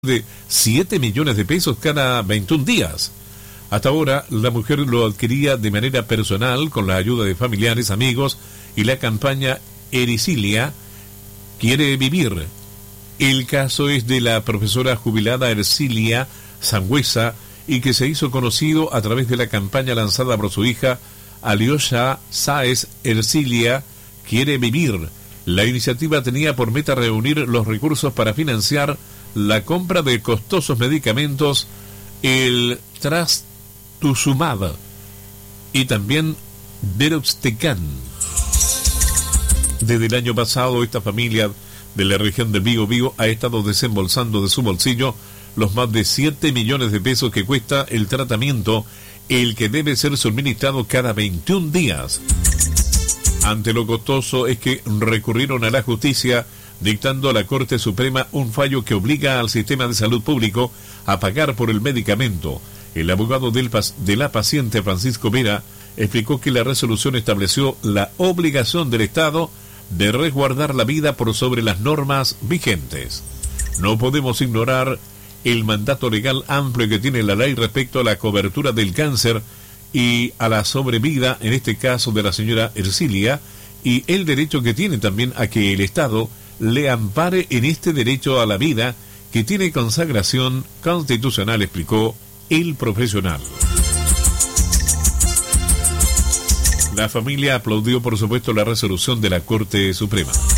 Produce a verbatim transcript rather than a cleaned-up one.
de siete millones de pesos cada veintiún días. Hasta ahora, la mujer lo adquiría de manera personal con la ayuda de familiares, amigos y la campaña Ercilia quiere vivir. El caso es de la profesora jubilada Ercilia Sangüesa y que se hizo conocido a través de la campaña lanzada por su hija Alyosha Sáez. Ercilia quiere vivir. La iniciativa tenía por meta reunir los recursos para financiar la compra de costosos medicamentos, el trastuzumab y también deroxtecan. Desde el año pasado, esta familia de la región del Biobío ha estado desembolsando de su bolsillo los más de siete millones de pesos que cuesta el tratamiento, el que debe ser suministrado cada veintiún días. Ante lo costoso es que recurrieron a la justicia, dictando a la Corte Suprema un fallo que obliga al sistema de salud público a pagar por el medicamento. El abogado del, de la paciente, Francisco Vera, explicó que la resolución estableció la obligación del Estado de resguardar la vida por sobre las normas vigentes. No podemos ignorar el mandato legal amplio que tiene la ley respecto a la cobertura del cáncer y a la sobrevida, en este caso de la señora Ercilia, y el derecho que tiene también a que el Estado le ampare en este derecho a la vida que tiene consagración constitucional, explicó el profesional. La familia aplaudió, por supuesto, la resolución de la Corte Suprema.